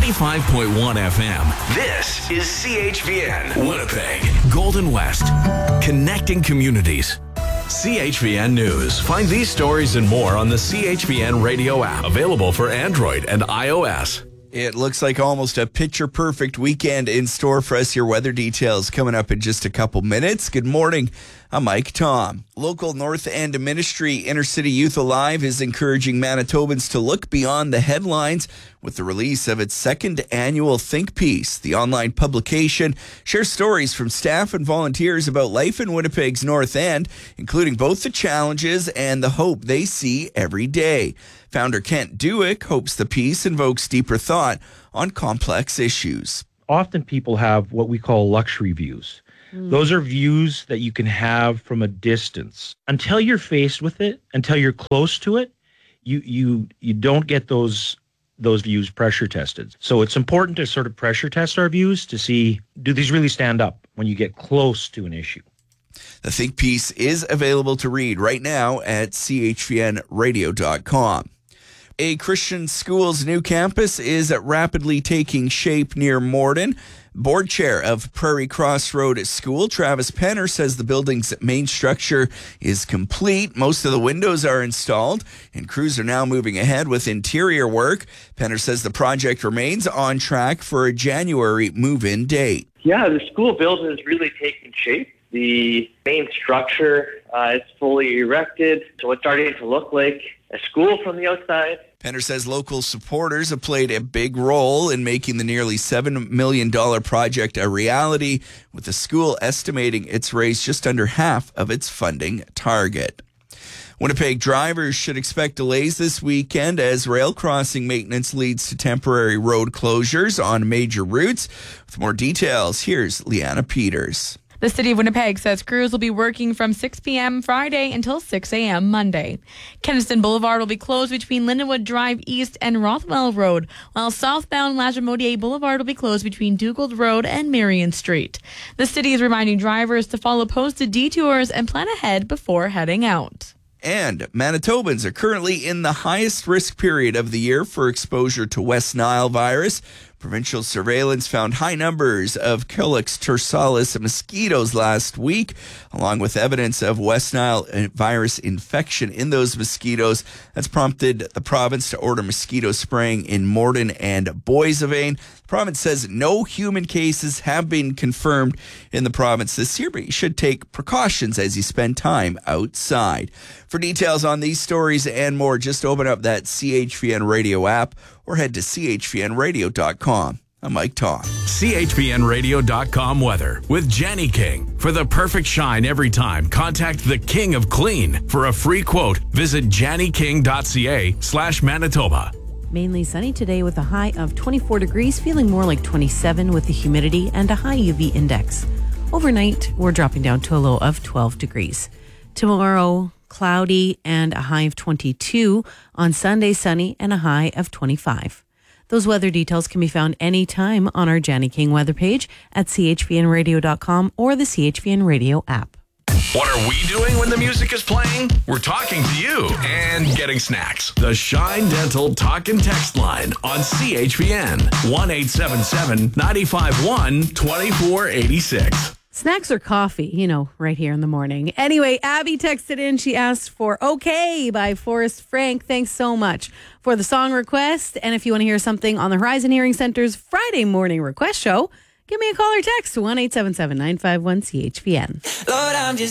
95.1 FM. This is CHVN Winnipeg, Golden West, connecting communities. CHVN News. Find these stories and more on the CHVN radio app, available for Android and iOS. It looks like almost a picture-perfect weekend in store for us. Your weather details coming up in just a couple minutes. Good morning. I'm Mike Tom. Local North End Ministry Inner City Youth Alive is encouraging Manitobans to look beyond the headlines with the release of its second annual Think Piece. The online publication shares stories from staff and volunteers about life in Winnipeg's North End, including both the challenges and the hope they see every day. Founder Kent Dewick hopes the piece invokes deeper thought on complex issues. Often people have what we call luxury views. Those are views that you can have from a distance. Until you're faced with it, until you're close to it, you don't get those views pressure tested. So it's important to sort of pressure test our views to see, do these really stand up when you get close to an issue? The Think Piece is available to read right now at chvnradio.com. A Christian school's new campus is rapidly taking shape near Morden. Board chair of Prairie Cross Road School, Travis Penner, says the building's main structure is complete. Most of the windows are installed, and crews are now moving ahead with interior work. Penner says the project remains on track for a January move-in date. Yeah, the school building is really taking shape. The main structure is fully erected, so it's starting to look like a school from the outside. Penner says local supporters have played a big role in making the nearly $7 million project a reality, with the school estimating it's raised just under half of its funding target. Winnipeg drivers should expect delays this weekend as rail crossing maintenance leads to temporary road closures on major routes. With more details, here's Leanna Peters. The City of Winnipeg says crews will be working from 6 p.m. Friday until 6 a.m. Monday. Kenaston Boulevard will be closed between Lindenwood Drive East and Rothwell Road, while southbound Lajamodier Boulevard will be closed between Dugald Road and Marion Street. The city is reminding drivers to follow posted detours and plan ahead before heading out. And Manitobans are currently in the highest risk period of the year for exposure to West Nile virus. Provincial surveillance found high numbers of Culex tursalis mosquitoes last week, along with evidence of West Nile virus infection in those mosquitoes. That's prompted the province to order mosquito spraying in Morden and Boissevain. The province says no human cases have been confirmed in the province this year, but you should take precautions as you spend time outside. For details on these stories and more, just open up that CHVN radio app or head to chvnradio.com. I'm Mike Tom. CHVNradio.com weather with Jenny King. For the perfect shine every time, contact the King of Clean. For a free quote, visit jannyking.ca/Manitoba. Mainly sunny today with a high of 24 degrees, feeling more like 27 with the humidity and a high UV index. Overnight, we're dropping down to a low of 12 degrees. Tomorrow, cloudy and a high of 22. On Sunday, sunny and a high of 25. Those weather details can be found anytime on our Janny King weather page at chvnradio.com or the CHVN radio app. What are we doing when the music is playing? We're talking to you and getting snacks. The Shine Dental Talk and Text line on CHVN 1-877-951-2486. Snacks or coffee, right here in the morning. Anyway, Abby texted in. She asked for Okay by Forrest Frank. Thanks so much for the song request. And if you want to hear something on the Horizon Hearing Center's Friday morning request show, give me a call or text to 1-877-951-CHVN. Lord, I'm just